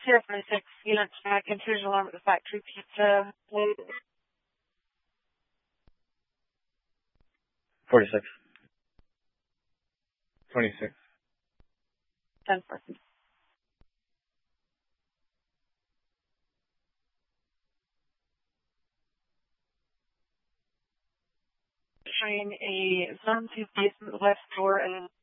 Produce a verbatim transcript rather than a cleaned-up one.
Sierra forty-six, unit check, intrusion alarm at the factory pizza. forty-six. twenty-six. ten person. Showing a zone two basement left door and